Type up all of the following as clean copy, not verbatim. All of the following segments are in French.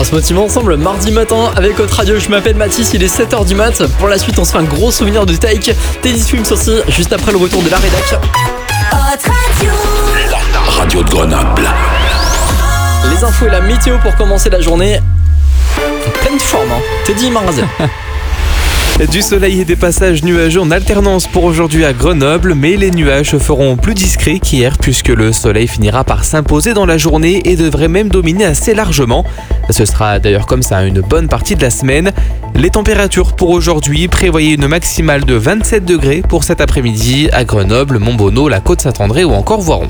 se motive ensemble mardi matin avec votre radio. Je m'appelle Mathis, il est 7h du mat. Pour la suite, on se fait un gros souvenir de Taïk. Teddy Swims aussi, juste après le retour de la rédac. La radio de Grenoble. Les infos et la météo pour commencer la journée. Pleine forme, hein. Teddy Marazé. Du soleil et des passages nuageux en alternance pour aujourd'hui à Grenoble, mais les nuages se feront plus discrets qu'hier puisque le soleil finira par s'imposer dans la journée et devrait même dominer assez largement. Ce sera d'ailleurs comme ça une bonne partie de la semaine. Les températures pour aujourd'hui, prévoyez une maximale de 27 degrés pour cet après-midi à Grenoble, Montbonneau, la Côte-Saint-André ou encore Voiron.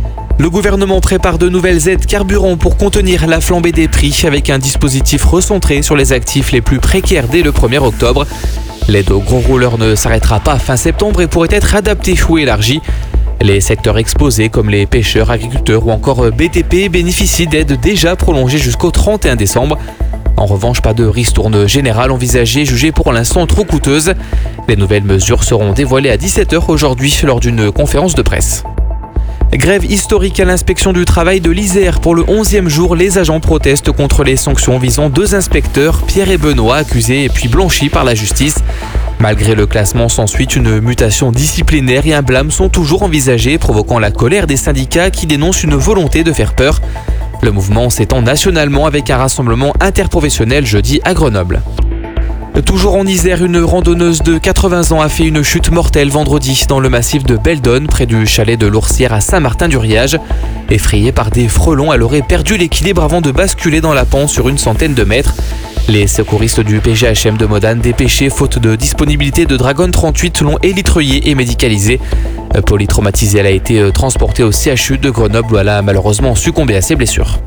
Le gouvernement prépare de nouvelles aides carburant pour contenir la flambée des prix avec un dispositif recentré sur les actifs les plus précaires dès le 1er octobre. L'aide aux gros rouleurs ne s'arrêtera pas fin septembre et pourrait être adaptée ou élargie. Les secteurs exposés comme les pêcheurs, agriculteurs ou encore BTP bénéficient d'aides déjà prolongées jusqu'au 31 décembre. En revanche, pas de ristourne générale envisagée, jugée pour l'instant trop coûteuse. Les nouvelles mesures seront dévoilées à 17h aujourd'hui lors d'une conférence de presse. Grève historique à l'inspection du travail de l'Isère. Pour le 11e jour, les agents protestent contre les sanctions visant 2 inspecteurs, Pierre et Benoît, accusés et puis blanchis par la justice. Malgré le classement, s'ensuit une mutation disciplinaire et un blâme sont toujours envisagés, provoquant la colère des syndicats qui dénoncent une volonté de faire peur. Le mouvement s'étend nationalement avec un rassemblement interprofessionnel jeudi à Grenoble. Toujours en Isère, une randonneuse de 80 ans a fait une chute mortelle vendredi dans le massif de Beldonne, près du chalet de l'Oursière à Saint-Martin-du-Riage. Effrayée par des frelons, elle aurait perdu l'équilibre avant de basculer dans la pente sur une centaine de mètres. Les secouristes du PGHM de Modane, dépêchés faute de disponibilité de Dragon 38, l'ont élitreillée et médicalisée. Polytraumatisée, elle a été transportée au CHU de Grenoble où elle a malheureusement succombé à ses blessures.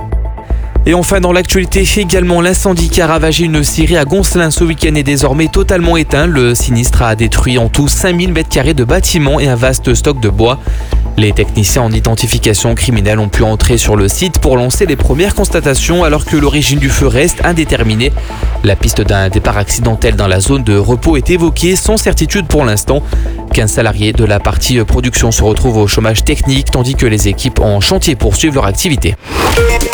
Et enfin dans l'actualité également, l'incendie qui a ravagé une scierie à Goncelin ce week-end est désormais totalement éteint. Le sinistre a détruit en tout 5000 m² de bâtiments et un vaste stock de bois. Les techniciens en identification criminelle ont pu entrer sur le site pour lancer les premières constatations alors que l'origine du feu reste indéterminée. La piste d'un départ accidentel dans la zone de repos est évoquée sans certitude pour l'instant. 15 salariés de la partie production se retrouvent au chômage technique tandis que les équipes en chantier poursuivent leur activité.